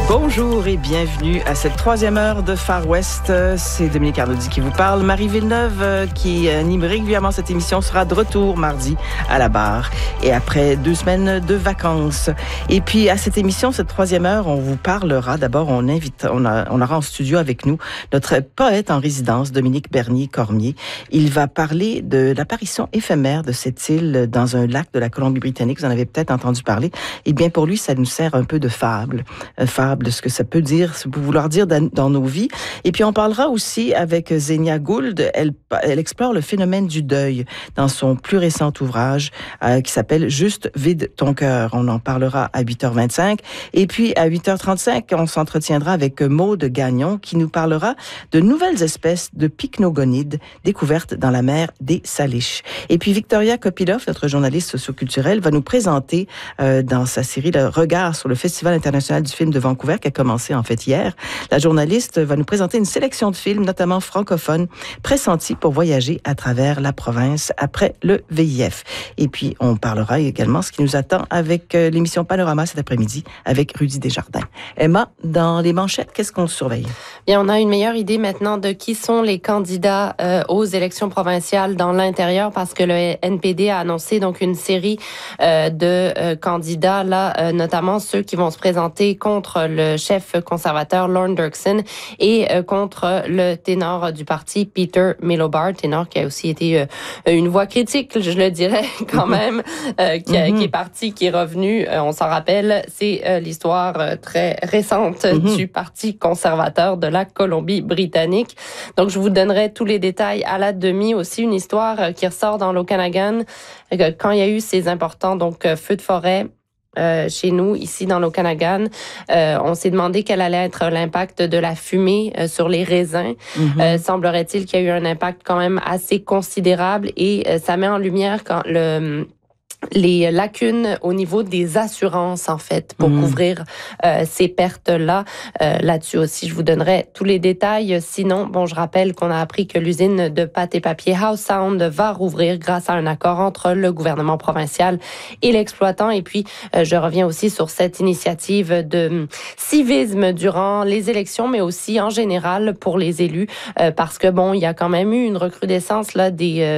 Bonjour et bienvenue à cette troisième heure de Far West. C'est Dominique Arnaudi qui vous parle. Marie Villeneuve, qui anime régulièrement cette émission, sera de retour mardi à la barre. Et après 2 semaines de vacances. Et puis à cette émission, cette troisième heure, on vous parlera. D'abord, on aura en studio avec nous notre poète en résidence, Dominique Bernier-Cormier. Il va parler de l'apparition éphémère de cette île dans un lac de la Colombie-Britannique. Vous en avez peut-être entendu parler. Eh bien, pour lui, ça nous sert un peu de fable de ce que ça peut dire, ce peut vouloir dire dans nos vies. Et puis, on parlera aussi avec Zenia Gould. Elle explore le phénomène du deuil dans son plus récent ouvrage qui s'appelle « Juste vide ton cœur ». On en parlera à 8h25. Et puis, à 8h35, on s'entretiendra avec Maude Gagnon qui nous parlera de nouvelles espèces de pycnogonides découvertes dans la mer des Salish. Et puis, Victoria Kopilov, notre journaliste socioculturelle, va nous présenter dans sa série « Le regard sur le Festival international du film de Vancouver » qui a commencé en fait hier. La journaliste va nous présenter une sélection de films, notamment francophones, pressentis pour voyager à travers la province après le VIF. Et puis, on parlera également ce qui nous attend avec l'émission Panorama cet après-midi avec Rudy Desjardins. Emma, dans les manchettes, qu'est-ce qu'on surveille? Bien, on a une meilleure idée maintenant de qui sont les candidats aux élections provinciales dans l'intérieur parce que le NPD a annoncé donc une série de candidats, là, notamment ceux qui vont se présenter contre le chef conservateur Lorne Dirksen et contre le ténor du parti Peter Miliband, ténor qui a aussi été une voix critique, je le dirais quand même, qui est parti, qui est revenu. On s'en rappelle, c'est l'histoire très récente du parti conservateur de la Colombie-Britannique. Donc, je vous donnerai tous les détails à la demi. Aussi, une histoire qui ressort dans l'Okanagan quand il y a eu ces importants feux de forêt. Chez nous, ici dans l'Okanagan, on s'est demandé quel allait être l'impact de la fumée sur les raisins. Semblerait-il qu'il y a eu un impact quand même assez considérable et ça met en lumière les lacunes au niveau des assurances, en fait, pour couvrir ces pertes-là. Là-dessus aussi, je vous donnerai tous les détails. Sinon, je rappelle qu'on a appris que l'usine de pâte et papier House Sound va rouvrir grâce à un accord entre le gouvernement provincial et l'exploitant. Et puis, je reviens aussi sur cette initiative de civisme durant les élections, mais aussi en général pour les élus, parce que, il y a quand même eu une recrudescence là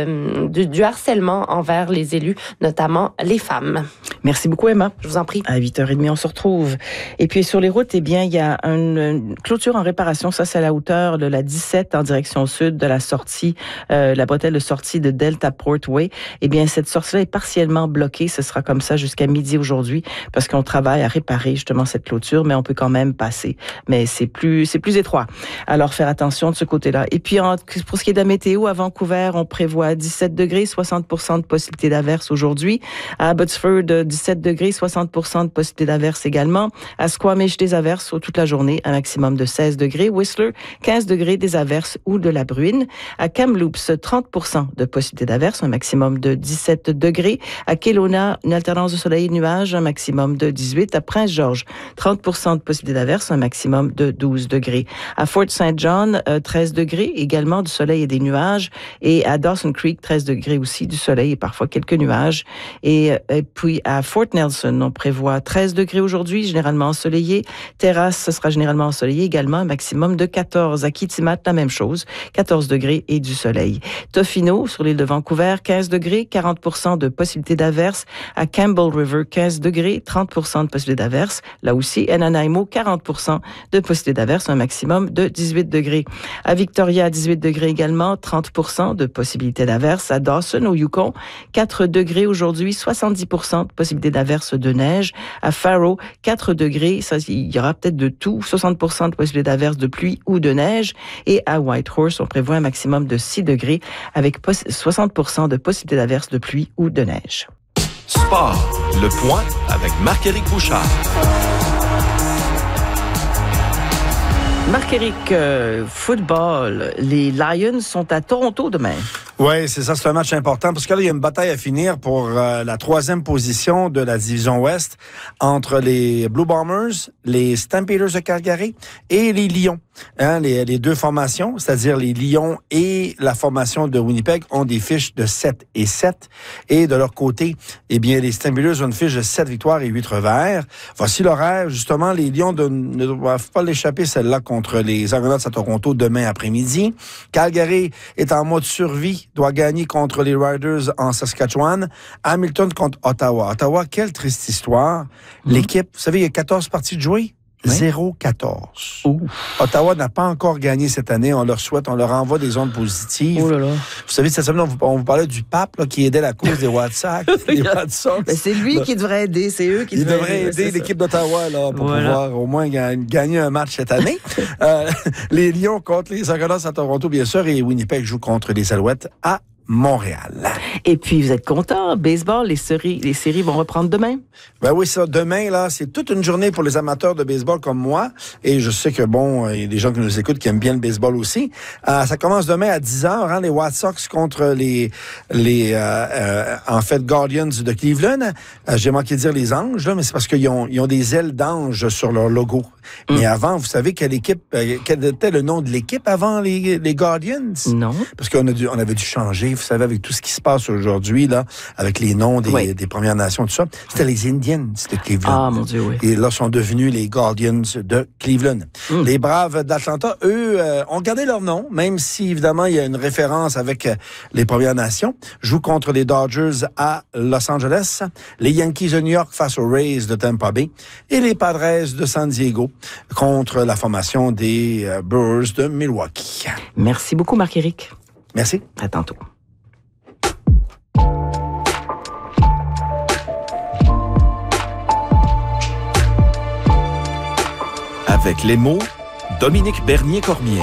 du harcèlement envers les élus, notamment les femmes. Merci beaucoup, Emma. Je vous en prie. À 8h30, on se retrouve. Et puis, sur les routes, il y a une clôture en réparation. Ça, c'est à la hauteur de la 17 en direction sud de la sortie, la bretelle de sortie de Delta Portway. Cette sortie-là est partiellement bloquée. Ce sera comme ça jusqu'à midi aujourd'hui parce qu'on travaille à réparer justement cette clôture, mais on peut quand même passer. Mais c'est plus étroit. Alors, faire attention de ce côté-là. Et puis, pour ce qui est de la météo, à Vancouver, on prévoit 17 degrés, 60% de possibilité d'averse aujourd'hui. À Abbotsford, 17 degrés, 60% de possibilité d'averse également. À Squamish, des averses toute la journée, un maximum de 16 degrés. Whistler, 15 degrés, des averses ou de la bruine. À Kamloops, 30% de possibilité d'averse, un maximum de 17 degrés. À Kelowna, une alternance de soleil et de nuages, un maximum de 18. À Prince George, 30% de possibilité d'averse, un maximum de 12 degrés. À Fort St. John, 13 degrés, également du soleil et des nuages. Et à Dawson Creek, 13 degrés aussi, du soleil et parfois quelques nuages. Et puis à Fort Nelson, on prévoit 13 degrés aujourd'hui, généralement ensoleillé. Terrasse, ce sera généralement ensoleillé également, un maximum de 14. À Kitimat, la même chose, 14 degrés et du soleil. Tofino, sur l'île de Vancouver, 15 degrés, 40% de possibilité d'averse. À Campbell River, 15 degrés, 30% de possibilité d'averse. Là aussi, Nanaimo, 40% de possibilité d'averse, un maximum de 18 degrés. À Victoria, 18 degrés également, 30% de possibilité d'averse. À Dawson, au Yukon, 4 degrés aujourd'hui, 70% de possibilité d'averse de neige. À Faro, 4 degrés, ça, il y aura peut-être de tout, 60% de possibilité d'averse de pluie ou de neige. Et à Whitehorse, on prévoit un maximum de 6 degrés avec 60% de possibilité d'averse de pluie ou de neige. Sport, le point avec Marc-Éric Bouchard. Marc-Éric, football, les Lions sont à Toronto demain. Oui, c'est ça, c'est un match important parce que là, il y a une bataille à finir pour la 3e position de la division Ouest entre les Blue Bombers, les Stampeders de Calgary et les Lions. Hein, les deux formations, c'est-à-dire les Lions et la formation de Winnipeg, ont des fiches de 7-7. Et de leur côté, eh bien, les Stampeders ont une fiche de 7 victoires et 8 revers. Voici l'horaire. Justement, les Lions ne doivent pas l'échapper, celle-là, contre les Argonauts à Toronto demain après-midi. Calgary est en mode survie, doit gagner contre les Riders en Saskatchewan. Hamilton contre Ottawa. Ottawa, quelle triste histoire. L'équipe, vous savez, il y a 14 parties de jouer. Oui. 0-14. Ottawa n'a pas encore gagné cette année. On leur souhaite, on leur envoie des ondes positives. Oh là là. Vous savez, cette semaine, on vous parlait du pape là, qui aidait la cause des Red Sox. Ben, c'est lui qui devrait aider. C'est eux qui devraient aider l'équipe d'Ottawa là, pour pouvoir au moins gagner un match cette année. Les Lions contre les Argonauts à Toronto, bien sûr, et Winnipeg joue contre les Alouettes à Montréal. Et puis, vous êtes content, baseball, les séries vont reprendre demain? Ben oui, ça, demain, là, c'est toute une journée pour les amateurs de baseball comme moi. Et je sais que, bon, il y a des gens qui nous écoutent qui aiment bien le baseball aussi. Ça commence demain à 10h, hein, les White Sox contre les Guardians de Cleveland. J'ai manqué de dire les Anges, là, mais c'est parce qu'ils ont des ailes d'ange sur leur logo. Mais avant, vous savez quel était le nom de l'équipe avant les Guardians? Non. Parce qu'on avait dû changer. Vous savez, avec tout ce qui se passe aujourd'hui, là, avec les noms des Premières Nations, tout ça, c'était les Indians de Cleveland. Ah, mon Dieu, oui. Et là, sont devenus les Guardians de Cleveland. Les Braves d'Atlanta, eux, ont gardé leur nom, même si, évidemment, il y a une référence avec les Premières Nations. Jouent contre les Dodgers à Los Angeles, les Yankees de New York face aux Rays de Tampa Bay et les Padres de San Diego contre la formation des Brewers de Milwaukee. Merci beaucoup, Marc-Éric. Merci. À tantôt. Avec les mots, Dominique Bernier-Cormier.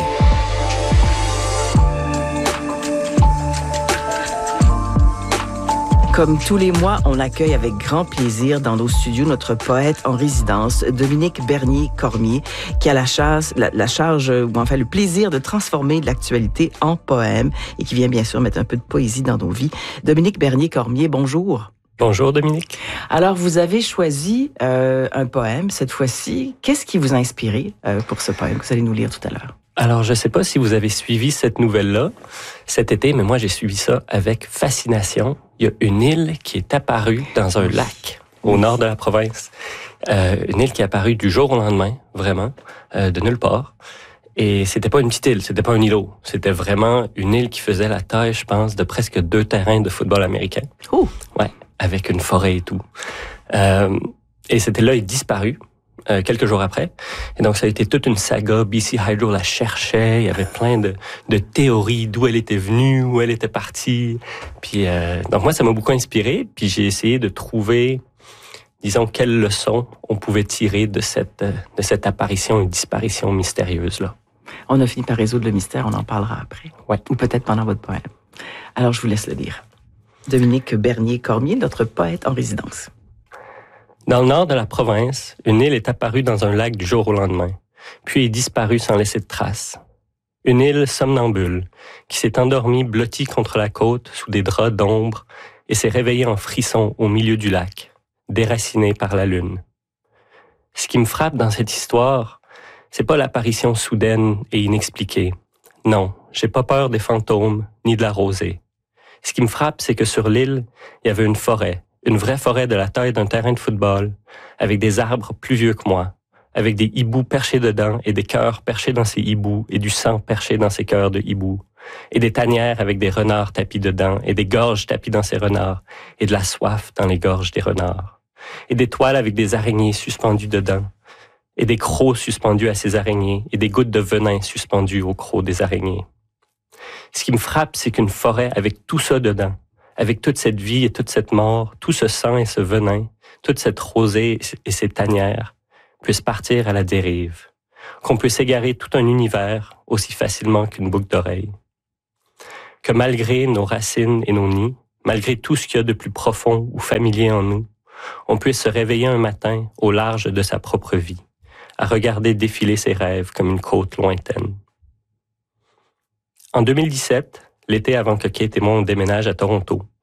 Comme tous les mois, on accueille avec grand plaisir dans nos studios notre poète en résidence, Dominique Bernier-Cormier, qui a la charge, ou enfin le plaisir de transformer l'actualité en poème et qui vient bien sûr mettre un peu de poésie dans nos vies. Dominique Bernier-Cormier, bonjour. Bonjour Dominique. Alors, vous avez choisi un poème cette fois-ci. Qu'est-ce qui vous a inspiré pour ce poème que vous allez nous lire tout à l'heure? Alors, je ne sais pas si vous avez suivi cette nouvelle-là cet été, mais moi, j'ai suivi ça avec fascination. Il y a une île qui est apparue dans un lac au nord de la province. Une île qui est apparue du jour au lendemain, vraiment, de nulle part. Et c'était pas une petite île, c'était pas un îlot. C'était vraiment une île qui faisait la taille, je pense, de presque 2 terrains de football américain. Oh! Ouais, avec une forêt et tout. Et cette île-là est disparue quelques jours après. Et donc, ça a été toute une saga. BC Hydro la cherchait. Il y avait plein de théories d'où elle était venue, où elle était partie. Puis, donc moi, ça m'a beaucoup inspiré. Puis, j'ai essayé de trouver, disons, quelles leçons on pouvait tirer de cette apparition et disparition mystérieuse-là. On a fini par résoudre le mystère. On en parlera après. Ouais. Ou peut-être pendant votre poème. Alors, je vous laisse le lire. Dominique Bernier-Cormier, notre poète en résidence. Dans le nord de la province, une île est apparue dans un lac du jour au lendemain, puis est disparue sans laisser de traces. Une île somnambule, qui s'est endormie blottie contre la côte sous des draps d'ombre et s'est réveillée en frisson au milieu du lac, déracinée par la lune. Ce qui me frappe dans cette histoire, c'est pas l'apparition soudaine et inexpliquée. Non, j'ai pas peur des fantômes ni de la rosée. Ce qui me frappe, c'est que sur l'île, il y avait une forêt. Une vraie forêt de la taille d'un terrain de football, avec des arbres plus vieux que moi, avec des hiboux perchés dedans et des cœurs perchés dans ces hiboux et du sang perché dans ces cœurs de hiboux, et des tanières avec des renards tapis dedans et des gorges tapis dans ces renards et de la soif dans les gorges des renards, et des toiles avec des araignées suspendues dedans et des crocs suspendus à ces araignées et des gouttes de venin suspendues aux crocs des araignées. Ce qui me frappe, c'est qu'une forêt avec tout ça dedans, avec toute cette vie et toute cette mort, tout ce sang et ce venin, toute cette rosée et ces tanières, puisse partir à la dérive, qu'on puisse égarer tout un univers aussi facilement qu'une boucle d'oreille. Que malgré nos racines et nos nids, malgré tout ce qu'il y a de plus profond ou familier en nous, on puisse se réveiller un matin au large de sa propre vie, à regarder défiler ses rêves comme une côte lointaine. En 2017, l'été avant que Kate et moi on déménage à Toronto.